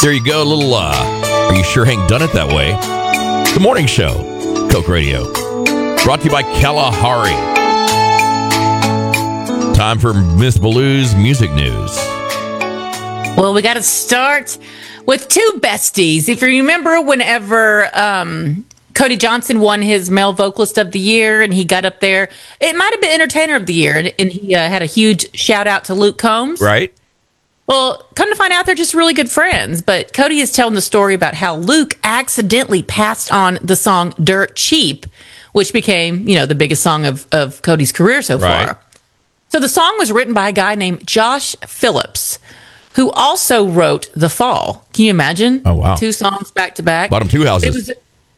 There you go. A little, Are You Sure Ain't Done It That Way? The morning show, Coke Radio. Brought to you by Kalahari. Time for Miss Baloo's music news. Well, we got to start with two besties. If you remember whenever Cody Johnson won his male vocalist of the year and he got up there, it might have been entertainer of the year, and he had a huge shout out to Luke Combs. Right. Well, come to find out, they're just really good friends. But Cody is telling the story about how Luke accidentally passed on the song Dirt Cheap, which became, the biggest song of Cody's career so far. Right. So the song was written by a guy named Josh Phillips, who also wrote The Fall. Can you imagine? Oh, wow. 2 songs back to back. Bought him 2 houses.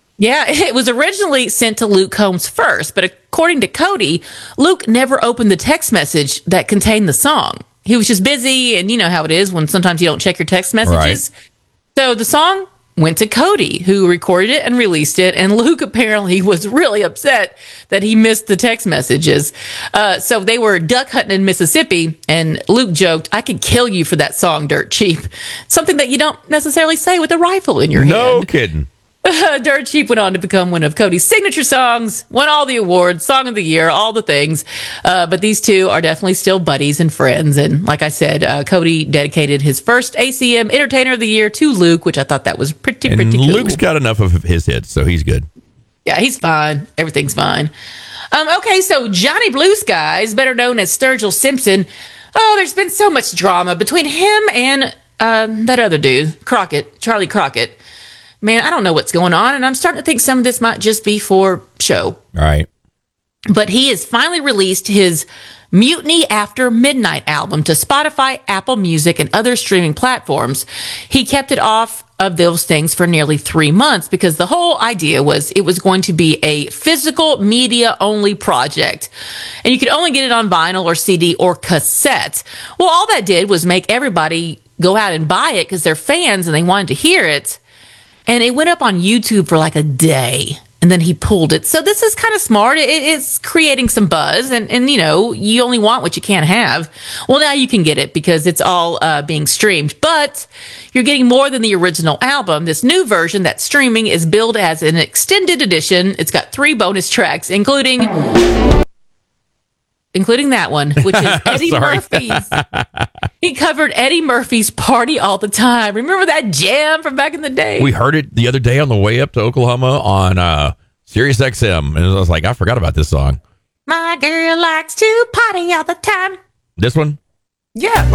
It was originally sent to Luke Combs first, but according to Cody, Luke never opened the text message that contained the song. He was just busy, and you know how it is when sometimes you don't check your text messages. Right. So the song went to Cody, who recorded it and released it, and Luke apparently was really upset that he missed the text messages. So they were duck hunting in Mississippi, and Luke joked, "I could kill you for that song, Dirt Cheap." Something that you don't necessarily say with a rifle in your hand. No kidding. Dirt Cheap went on to become one of Cody's signature songs, won all the awards, Song of the Year, all the things. But these two are definitely still buddies and friends. And like I said, Cody dedicated his first ACM Entertainer of the Year to Luke, which I thought that was pretty cool. Luke's got enough of his hits, so he's good. Yeah, he's fine. Everything's fine. Okay, so Johnny Blue Skies, better known as Sturgill Simpson. Oh, there's been so much drama between him and that other dude, Charlie Crockett. Man, I don't know what's going on, and I'm starting to think some of this might just be for show. All right. But he has finally released his Mutiny After Midnight album to Spotify, Apple Music, and other streaming platforms. He kept it off of those things for nearly 3 months because the whole idea was it was going to be a physical media-only project. And you could only get it on vinyl or CD or cassette. Well, all that did was make everybody go out and buy it because they're fans and they wanted to hear it. And it went up on YouTube for like a day, and then he pulled it. So this is kind of smart. It's creating some buzz, and you only want what you can't have. Well, now you can get it because it's all being streamed. But you're getting more than the original album. This new version that's streaming is billed as an extended edition. It's got 3 bonus tracks, including that one, which is Eddie Murphy's. He covered Eddie Murphy's Party All the Time. Remember that jam from back in the day? We heard it the other day on the way up to Oklahoma on Sirius XM, and I was like, I forgot about this song. My girl likes to party all the time. This one? Yeah.